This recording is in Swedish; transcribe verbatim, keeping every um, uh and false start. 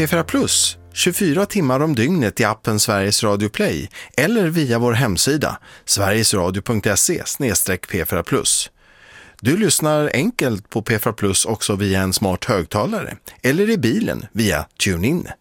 P fyra Plus tjugofyra timmar om dygnet i appen Sveriges Radio Play eller via vår hemsida sverigesradio punkt se slash P fyra Plus. Du lyssnar enkelt på P fyra Plus också via en smart högtalare eller i bilen via TuneIn.